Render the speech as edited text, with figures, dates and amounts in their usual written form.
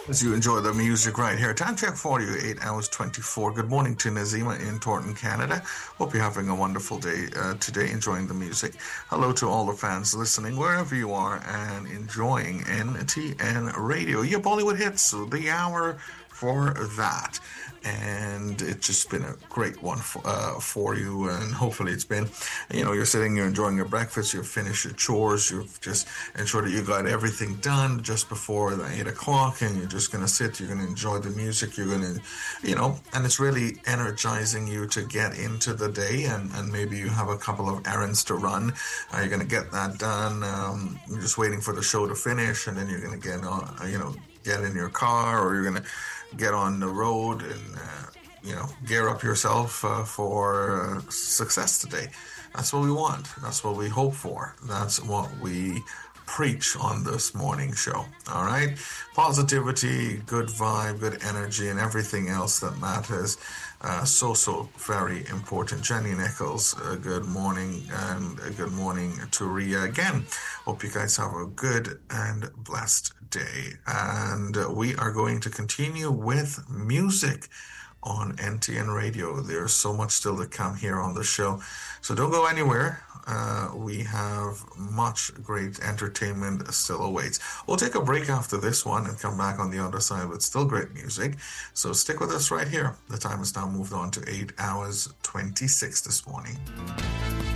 As you enjoy the music right here, time check for you, 8 hours 24. Good morning to Nazima in Thornton, Canada. Hope you're having a wonderful day today, enjoying the music. Hello to all the fans listening wherever you are and enjoying NTN Radio, your Bollywood hits, the hour for that. And it's just been a great one for you. And hopefully it's been, you're sitting, you're enjoying your breakfast, you've finished your chores, you've just ensured that you got everything done just before the 8 o'clock, and you're just going to sit, you're going to enjoy the music, you're going to, and it's really energizing you to get into the day, and maybe you have a couple of errands to run. You're going to get that done. You're just waiting for the show to finish, and then you're going to get on, get in your car, or you're going to get on the road and gear up yourself for success today. That's what we want. That's what we hope for. That's what we preach on this morning show. All right, positivity, good vibe, good energy, and everything else that matters. So very important. Jenny Nichols, good morning, and good morning to Ria again. Hope you guys have a good and blessed day. And we are going to continue with music on NTN Radio. There's so much still to come here on the show, so don't go anywhere. We have much great entertainment still awaits. We'll take a break after this one and come back on the other side with still great music. So stick with us right here. The time has now moved on to 8 hours 26 this morning.